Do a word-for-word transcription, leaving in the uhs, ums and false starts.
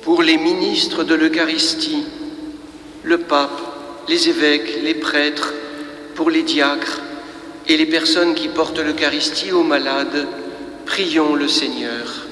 pour les ministres de l'Eucharistie, le pape, les évêques, les prêtres, pour les diacres et les personnes qui portent l'Eucharistie aux malades, prions le Seigneur.